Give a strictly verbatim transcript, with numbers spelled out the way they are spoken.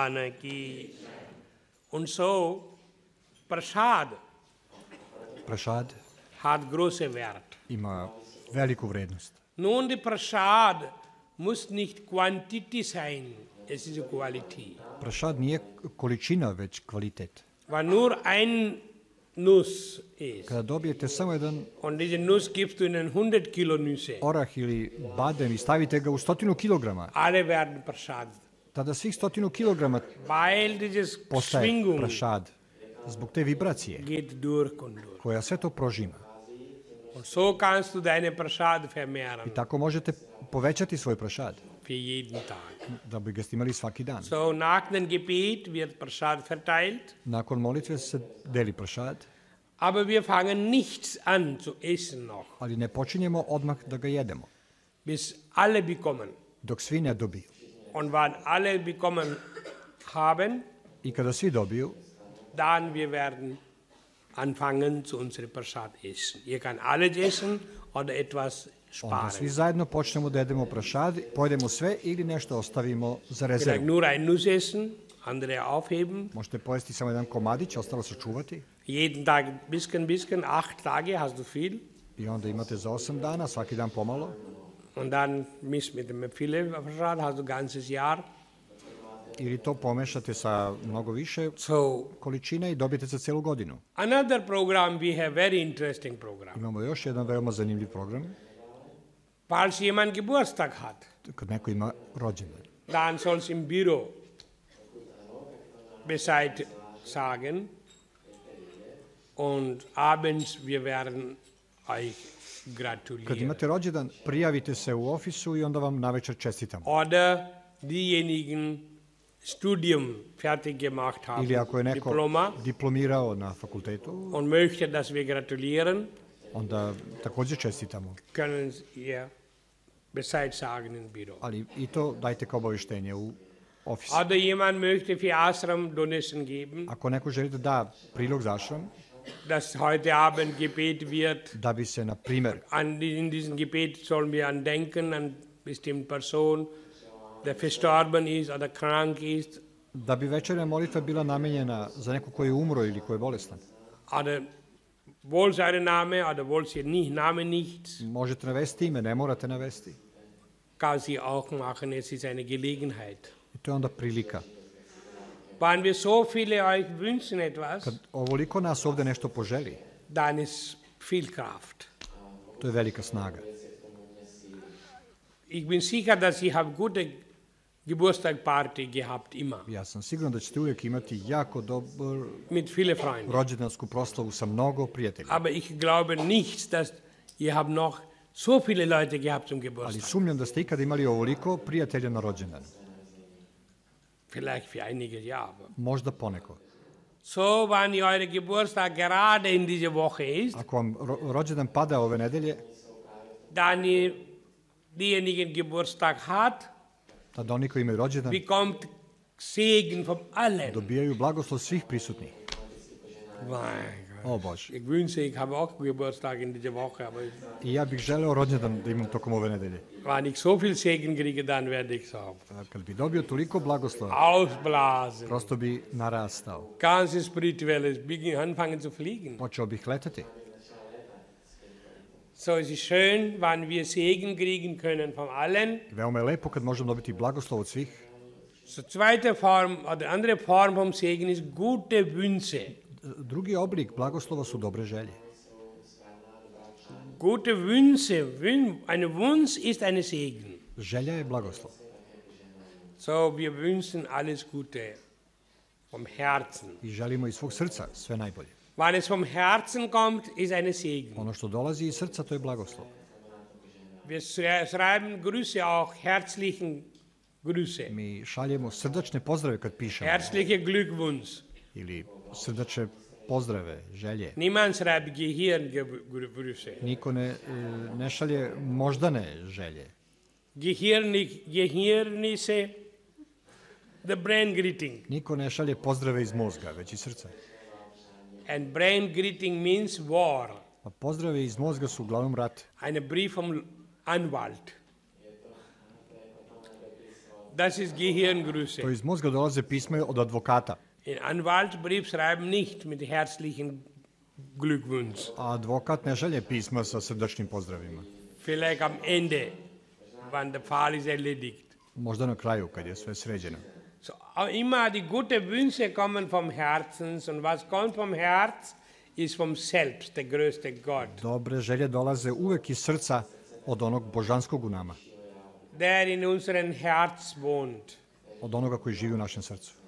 Bhagwan ki. Und so, Prasad Prašad hat große Wert. ima veliku vrednost. Nun, die Prasad muss nicht Quantity sein, es ist Qualität. Prašad nije količina, već kvalitet. Wenn nur ein Nuss ist, Kada dobijete samo jedan und diese Nuss gibst du in ein hundert Kilo Nüsse, orah ili badem i stavite ga u stotinu kilograma, alle werden Prasad. tada svih stotinu kilograma Weil dieses postaje Schwingung prašad zbog te vibracije geht durch und durch. koja sve to prožima. Und so kannst du deine Prasad vermehren I tako možete povećati svoj prašad, für jeden Tag. da bi ga imali svaki dan. So, nach dem Gebet wird Prasad verteilt, Nakon molitve se deli prašad, aber wir fangen nichts an zu essen noch, ali ne počinjemo odmah da ga jedemo, bis alle bekommen. dok svi ne dobiju. Und wenn alle bekommen haben, I kada svi dobiju, dann wir werden anfangen zu unserem Prasad essen. Ihr kann alles essen oder etwas onda svi sparen. zajedno počnemo da jedemo prašad, pojedemo sve ili nešto ostavimo za Vielleicht rezervu. nur ein Nuss essen, andere aufheben. Možete pojesti samo jedan komadić, ostalo sačuvati Jeden Tag bisschen, bisschen, acht Tage hast du viel. i onda imate za osam dana, svaki dan pomalo. Und dann misst mit dem viele Prasad, hast du ganzes Jahr. Ili to pomešate sa mnogo više So, količine i dobijete za cijelu godinu. another program, we have very interesting program. Imamo još jedan veoma zanimljiv program. Falls jemand Geburtstag hat, Kad neko ima rođendan, dann soll es im Büro Bescheid sagen. Und abends, wir werden euch kad gratulieren. imate rođendan, prijavite se u ofisu i onda vam navečer čestitamo. Oder diejenigen Studium fertig gemacht haben, Ili ako je neko Diploma, diplomirao na fakultetu, und möchte, dass wir gratulieren, onda također čestitamo. können ihr Bescheid sagen im Büro. Ali i to dajte kao obavještenje u ofisu. Oder jemand möchte für Ashram Donation geben, Ako neko želi da da prilog za ašram, dass heute Abend Gebet wird. da bi se, na primer, An, in diesem Gebet sollen wir an denken, an bestimmte Person, der verstorben ist oder krank ist, da bi večernja molitva bila namenjena za neko koji je umro ili koji je bolestan. oder wohl seinen Name oder wohl sie nicht, Name nicht, Možete navesti ime, ne morate navesti. kann sie auch machen, es ist eine Gelegenheit. I to je onda prilika. Wenn wir so viele euch wünschen etwas, Kad ovoliko nas ovde nešto poželi, dann ist viel Kraft. to je velika snaga. Ich bin sicher, dass ihr habt gute Geburtstagparty gehabt, immer, Ja sam siguran da ćete uvijek imati jako dobar mit vielen Freunden. rođendansku proslavu sa mnogo prijatelja. Aber ich glaube nicht, dass ihr habt noch so viele Leute gehabt zum Ali Geburtstag. sumnjam da ste ikada imali ovoliko prijatelja na rođendan. Vielleicht für einige ja, aber Možda poneko. so, wenn ihr eure Geburtstag gerade in dieser Woche ist, Ako vam ro- rođendan pada ove nedelje, dann ihr diejenigen Geburtstag hat, tada oni koji imaju rođendan bekommt Segen von allen. dobijaju blagoslov svih prisutnih. Mein Gott. O Bože. Ich wünsche, ich habe auch Geburtstag in dieser Woche, aber I ja bih želeo rođendan da imam tokom ove nedelje. wenn ich so viel Segen kriege, dann werde ich so A kad bi dobio toliko blagoslova, ausblasen. prosto bi narastao. Ganz spirituelles, beginn- anfangen zu fliegen. Počeo bih letati. So, es ist schön, wenn wir Segen kriegen können von allen. Veoma je lepo kad možemo dobiti blagoslov od svih. So, zweite Form, oder andere Form vom Segen ist gute Wünsche. Drugi oblik blagoslova su dobre želje. Gute Wünsche, Wün, ein Wunsch ist ein Segen. Želja je blagoslov. So, wir wünschen alles Gute vom Herzen. I želimo iz svog srca sve najbolje. Wenn es vom Herzen kommt, ist ein Segen. Ono što dolazi iz srca, to je blagoslov. Wir schrei- schreiben Grüße auch, herzlichen Grüße. Mi šaljemo srdačne pozdrave kad pišemo. Herzliche Glückwunsch. Ili srdačne pozdrave, želje. Niemand schreibt Gehirngrüße. Niko ne, e, ne šalje moždane želje. Gehirnig, Gehirnisse, the brain greeting. Niko ne šalje pozdrave iz mozga, već iz srca. And brain greeting means war. A pozdrave iz mozga su uglavnom rat. Ein Brief vom Anwalt. Das ist Gehirngröße. To iz mozga dolaze pisma od advokata. Ein Anwaltsbrief schreiben nicht mit herzlichen Glückwunsch. A advokat ne šalje pisma sa srdačnim pozdravima. Vielleicht am Ende, wenn der Fall ist erledigt. Možda na kraju, kad je sve sređeno. So, immer die gute Wünsche kommen vom Herzen und was kommt vom Herz ist vom Selbst, der größte Gott. Dobre želje dolaze uvek iz srca od onog božanskog u nama. Der in unserem Herz wohnt. Od onoga koji živi u našem srcu.